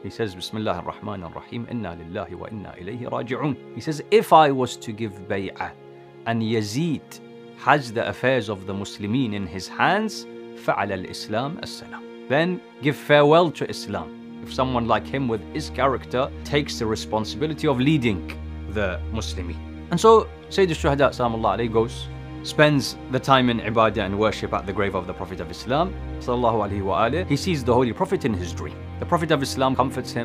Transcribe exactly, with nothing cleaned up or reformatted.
He says, Bismillah ar-Rahman ar-Rahim, Inna lillahi wa inna ilayhi raji'un. He says, if I was to give bay'ah and Yazid has the affairs of the Muslimin in his hands, فَعَلَى الْإِسْلَامِ السَّلَامِ. Then give farewell to Islam. If someone like him with his character takes the responsibility of leading the Muslimin. And so Sayyid al-Shuhada Salamullah alayhi goes, spends the time in ibadah and worship at the grave of the Prophet of Islam Sallallahu Alaihi Wasallam. He sees the Holy Prophet in his dream. The Prophet of Islam comforts him